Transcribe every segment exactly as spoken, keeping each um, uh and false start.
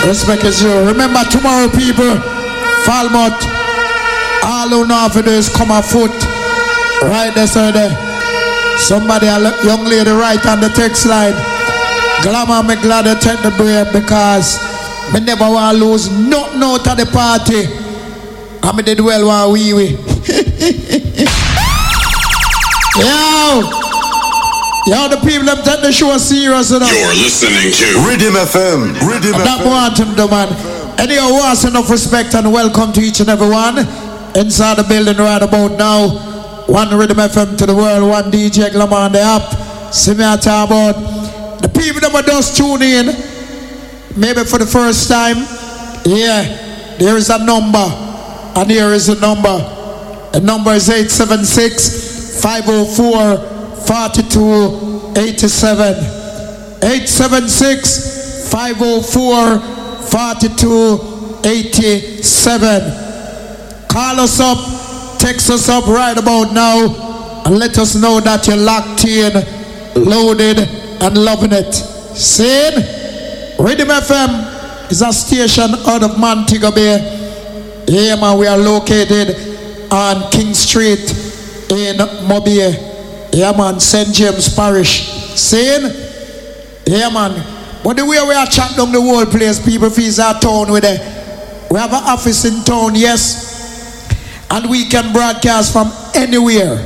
Respect is you. Remember tomorrow, people, Falmouth, all who know how to do is come on foot. Right there, sir, there. Somebody, a young lady right on the text line. Glamour, me glad to take the break because me never want to lose nothing out of the party. And me did well while we we. Yo! Yo, the people them take the show serious enough. You're listening to Rhythm F M. Rhythm F M. That want him, the man. Anyhow, once enough respect and welcome to each and every one inside the building right about now. One Rhythm F M to the world, one D J Glamour on the app. See me I talk about the people that just tune in, maybe for the first time. Yeah, there is a number, and here is a number. The number is eight seven six, five oh four, four two eight seven. eight seven six, five oh four, four two eight seven. Call us up, text us up right about now, and let us know that you're locked in, loaded, and loving it. See? Rhythm F M is a station out of Montego Bay. Here, man, we are located on King Street in Mobile. Yeah, man, Saint James Parish. Saying? Yeah, man. But the way we are chat down the whole place, people feel our town with it. We have an office in town, yes. And we can broadcast from anywhere.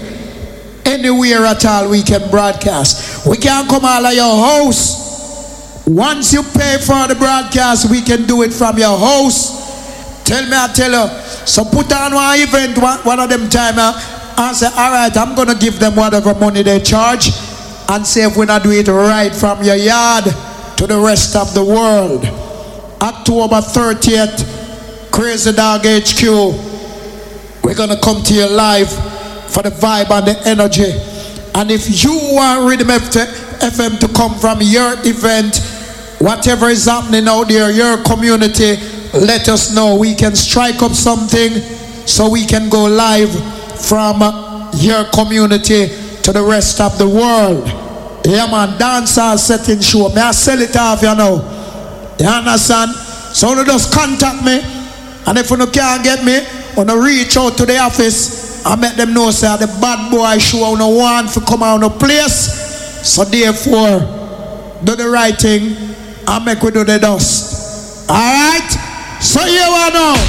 Anywhere at all we can broadcast. We can't come out of your house. Once you pay for the broadcast, we can do it from your house. Tell me, I tell you. So put on one event, one, one of them time, uh, and say, all right, I'm going to give them whatever money they charge, and say if we not do it right from your yard to the rest of the world. October thirtieth, Crazy Dog H Q. We're going to come to you live for the vibe and the energy. And if you want Rhythm F M to come from your event, whatever is happening out there, your community, let us know. We can strike up something so we can go live from your community to the rest of the world. Yeah, man, dancehall setting show. May I sell it off, you know? You understand? So you just contact me, and if you can't get me, you reach out to the office and make them know say the bad boy show you no want to come out of the place. So therefore, do the right thing and make we do the dust. Alright? So you want to know?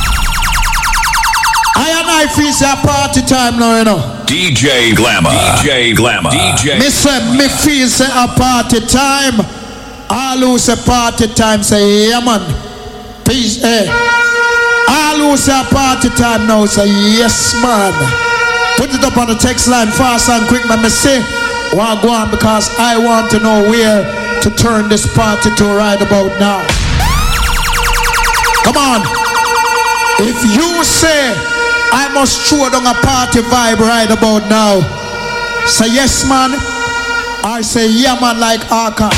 I and I feel say party time now, you know. D J Glamour. D J Glamour. D J. Me say me feel say a party time. All who say party time say yeah man. Peace, eh. All who say a party time now say yes man. Put it up on the text line fast and quick, man. Me say want go on because I want to know where to turn this party to right about now. Come on. If you say I must throw down a party vibe right about now, say yes man, I say yeah man like Arca.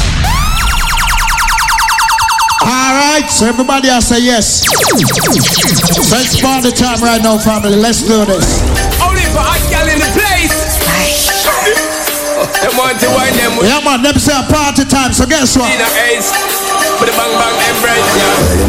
Alright, so everybody has say yes. So it's party time right now, family. Let's do this. Only for hot girl in the place. Them want to wind them with. Yeah man, them say a party time, so guess what? With the bang bang embrace, yeah.